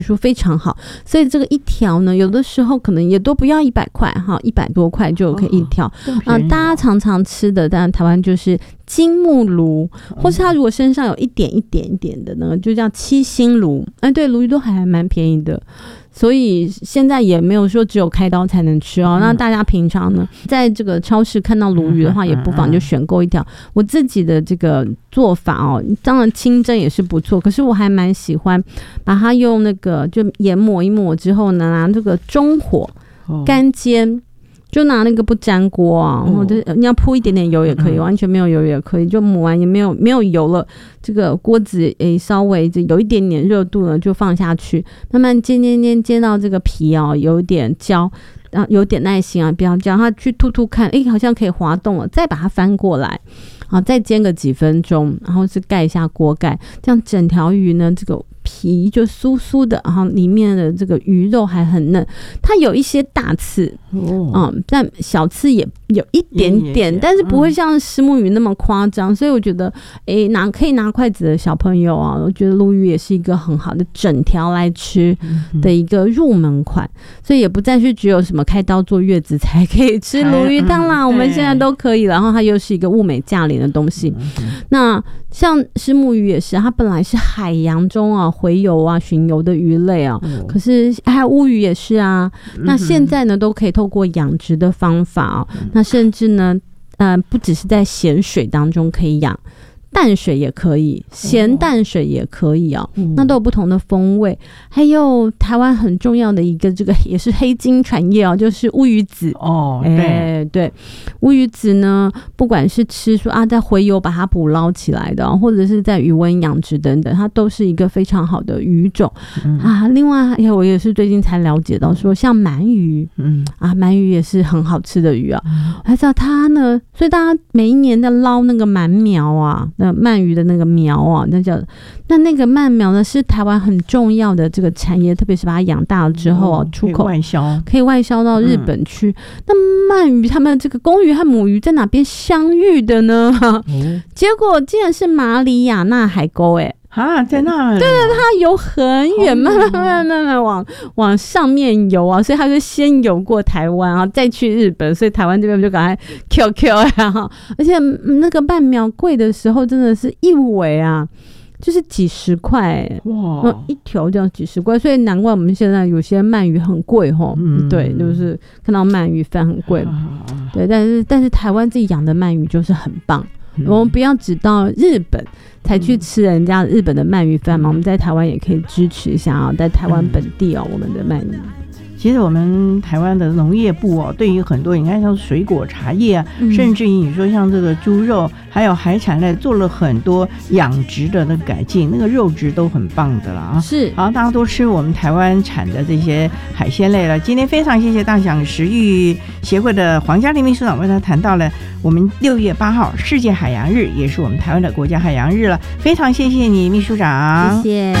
说非常好，所以这个一条呢，有的时候可能也都不要100块哈，100多块就可以一条。大家常常吃的，当然台湾就是金目鲈，或是它如果身上有一点的呢，就叫七星鲈。对，鲈鱼都还蛮便宜的。所以现在也没有说只有开刀才能吃哦。那大家平常呢，在这个超市看到鲈鱼的话，也不妨就选购一条。我自己的这个做法哦，当然清蒸也是不错，可是我还蛮喜欢把它用那个就盐抹一抹之后呢，拿这个中火干煎。就拿那个不粘锅啊，或者你要铺一点点油也可以，完全没有油也可以，就抹完也没有油了，这个锅子稍微有一点点热度了，就放下去，慢慢煎到这个皮哦有点焦，有点耐心啊，不要焦，它去吐看，好像可以滑动了，再把它翻过来。再煎个几分钟，然后是盖一下锅盖，这样整条鱼呢，这个皮就酥酥的，然后里面的这个鱼肉还很嫩，它有一些大刺，但小刺也有一点点，但是不会像虱目鱼那么夸张，所以我觉得，可以拿筷子的小朋友啊，我觉得鲈鱼也是一个很好的整条来吃的一个入门款，所以也不再是只有什么开刀坐月子才可以吃鲈鱼汤啦，我们现在都可以了，然后它又是一个物美价廉的东西。那像虱目鱼也是，它本来是海洋中啊洄游啊巡游的鱼类啊，可是还有乌鱼也是啊。那现在呢都可以透过养殖的方法啊，那甚至呢不只是在咸水当中可以养，淡水也可以，咸淡水也可以哦，那都有不同的风味。还有台湾很重要的一个这个也是黑金产业哦，就是乌鱼子哦，对，乌鱼子呢，不管是吃说在洄游把它捕捞起来的，或者是在渔温养殖等等，它都是一个非常好的鱼种另外我也是最近才了解到说，像鳗鱼，鳗鱼也是很好吃的鱼啊。我还知道它呢，所以大家每一年在捞那个鳗苗啊。那鳗鱼的那个苗啊，那个鳗苗呢，是台湾很重要的这个产业，特别是把它养大了之后出口可以外销到日本去。那鳗鱼他们这个公鱼和母鱼在哪边相遇的呢？结果竟然是马里亚纳海沟在那里， 对，它游很远，慢慢往上面游啊，所以它就先游过台湾啊，再去日本，所以台湾这边就赶快 QQ 而且那个鳗苗贵的时候，真的是一尾啊，就是几十块哇，一条这样几十块，所以难怪我们现在有些鳗鱼很贵对，就是看到鳗鱼饭很贵，对，但是台湾自己养的鳗鱼就是很棒。我们不要只到日本才去吃人家日本的鳗鱼饭嘛，我们在台湾也可以支持一下在台湾本地我们的鳗鱼。 其实我们台湾的农业部对于很多你看像水果茶叶啊，甚至于你说像这个猪肉还有海产类做了很多养殖的那个改进，那个肉质都很棒的了是好，大家都吃我们台湾产的这些海鲜类了。今天非常谢谢大享食育协会的黄嘉玲秘书长为他谈到了我们6月8号世界海洋日，也是我们台湾的国家海洋日了，非常谢谢你秘书长， 谢谢。